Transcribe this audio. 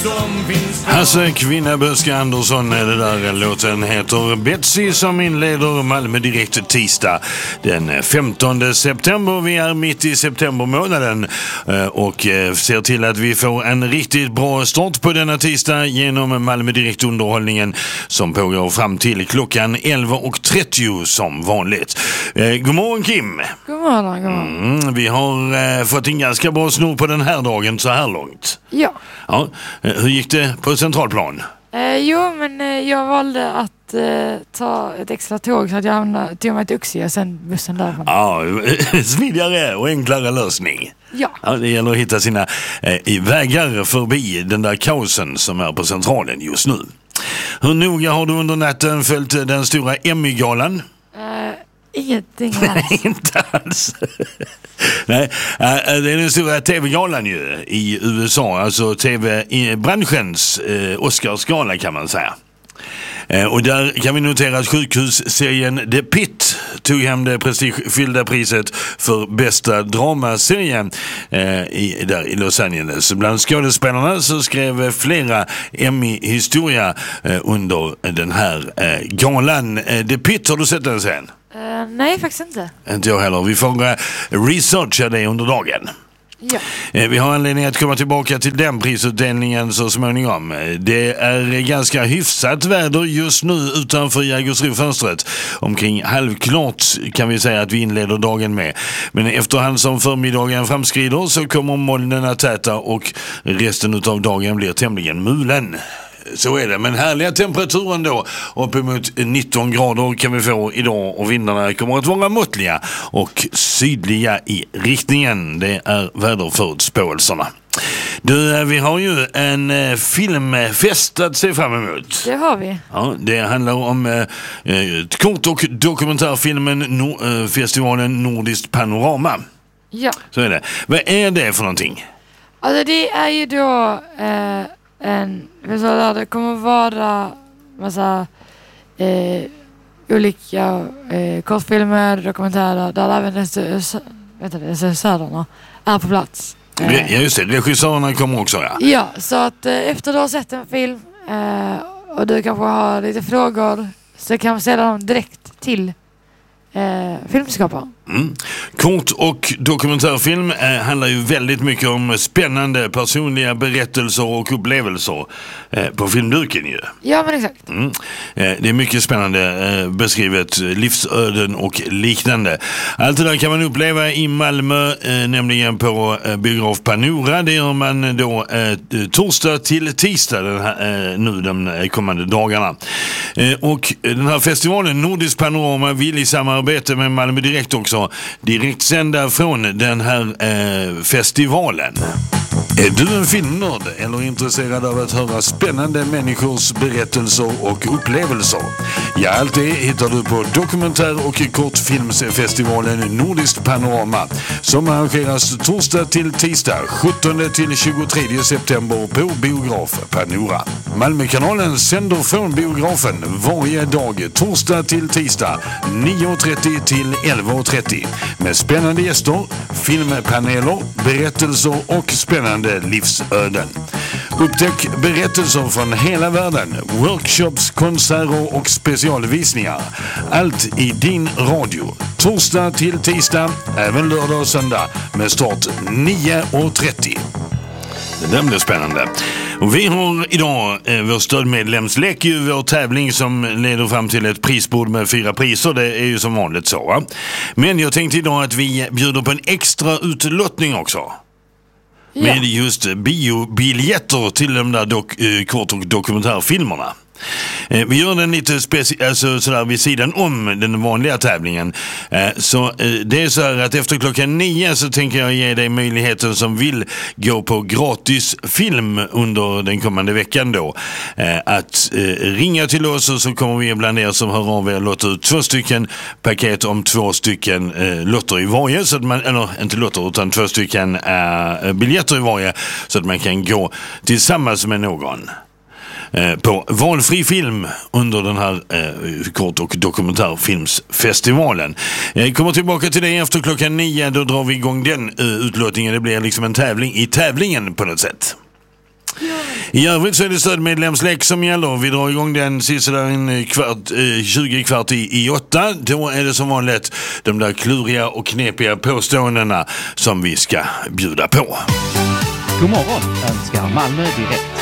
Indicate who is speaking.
Speaker 1: Hasse Kvinnaböska Andersson är det där. Låten heter Betsy som inleder Malmö Direkt tisdag den 15 september. Vi är mitt i septembermånaden och ser till att vi får en riktigt bra start på denna tisdag genom Malmö Direkt underhållningen som pågår fram till klockan 11.30 som vanligt. God morgon Kim.
Speaker 2: God morgon.
Speaker 1: Vi har fått en ganska bra snor på den här dagen så här långt.
Speaker 2: Ja.
Speaker 1: Hur gick det på Centralplan?
Speaker 2: Jag valde att ta ett extra tåg så att jag tog mig till Uxie och sen bussen därifrån.
Speaker 1: Ja, smidigare och enklare lösning.
Speaker 2: Ja.
Speaker 1: Det gäller att hitta sina vägar förbi den där kaosen som är på Centralen just nu. Hur noga har du under natten följt den stora Emmy-galan?
Speaker 2: Ingenting alls.
Speaker 1: Inte alls. Nej, det är den stora tv-galan ju i USA, alltså tv-branschens Oscarsgala kan man säga. Och där kan vi notera att sjukhusserien The Pitt tog hem det prestigefyllda priset för bästa dramaserien där i Los Angeles. Bland skådespelarna så skrev flera Emmy-historia under den här galan. The Pitt, har du sett den sen?
Speaker 2: Nej, faktiskt inte.
Speaker 1: Inte jag heller. Vi får researcha det under dagen.
Speaker 2: Ja.
Speaker 1: Vi har anledning att komma tillbaka till den prisutdelningen så småningom. Det är ganska hyfsat väder just nu utanför Jägersro-fönstret. Omkring halvklart kan vi säga att vi inleder dagen med. Men efterhand som förmiddagen framskrider så kommer molnen att täta och resten av dagen blir tämligen mulen. Så är det, men härliga temperaturen då, uppemot 19 grader kan vi få idag och vindarna kommer att vara måttliga och sydliga i riktningen. Det är väderförutspåelserna. Du, vi har ju en filmfest att se fram emot.
Speaker 2: Det har vi.
Speaker 1: Ja, det handlar om kort- och dokumentärfilmen festivalen Nordiskt Panorama.
Speaker 2: Ja.
Speaker 1: Så är det. Vad är det för någonting?
Speaker 2: Alltså det är ju då det kommer vara massa olika kortfilmer, dokumentärer där även regissörerna är på plats.
Speaker 1: Ja just det, regissörerna kommer också, ja.
Speaker 2: Ja, så att efter du har sett en film och du kanske har lite frågor så kan man ställa dem direkt till filmskapare.
Speaker 1: Kort- och dokumentärfilm handlar ju väldigt mycket om spännande personliga berättelser och upplevelser på filmduken ju.
Speaker 2: Ja, men exakt.
Speaker 1: Det är mycket spännande beskrivet, livsöden och liknande. Allt det där kan man uppleva i Malmö, nämligen på biograf Panora. Det gör man då torsdag till tisdag nu de kommande dagarna. Och den här festivalen Nordiskt Panorama vill i samarbete med Malmö Direkt också direkt sända från den här festivalen. Är du en filmnörd eller intresserad av att höra spännande människors berättelser och upplevelser? Ja, allt det hittar du på dokumentär- och kortfilmsfestivalen Nordiskt Panorama som arrangeras torsdag till tisdag 17 till 23 september på biograf Panora. Malmökanalen sänder från biografen varje dag torsdag till tisdag 9.30 till 11.30 med spännande gäster, filmpaneler, berättelser och spännande livsöden. Upptäck berättelser från hela världen, workshops, konserter och specialvisningar. Allt i din radio. Torsdag till tisdag, även lördag och söndag med start 9.30. Det där blir spännande. Och vi har idag vår stödmedlemslek, vår tävling som leder fram till ett prisbord med 4 priser. Det är ju som vanligt så, va? Men jag tänkte idag att vi bjuder på en extra utlottning också. Ja. Med just biobiljetter till de där kort- och dokumentärfilmerna. Vi gör den lite sådär vid sidan om den vanliga tävlingen. Så det är så här att efter klockan 9 så tänker jag ge dig möjligheten som vill gå på gratis film under den kommande veckan då. Att ringa till oss och så kommer vi bland er som hör av er låta ut 2 stycken paket om 2 stycken lotter i varje. Så att man, eller inte lotter utan 2 stycken biljetter i varje så att man kan gå tillsammans med någon på valfri film under den här kort- och dokumentärfilmsfestivalen. Jag kommer tillbaka till det efter klockan 9. Då drar vi igång den utlottningen. Det blir liksom en tävling i tävlingen på något sätt. I övrigt så är det stödmedlemslek som gäller. Vi drar igång den sista där en 20 kvart i 8. Då är det som vanligt de där kluriga och knepiga påståendena som vi ska bjuda på.
Speaker 3: God morgon önskar Malmö Direkt.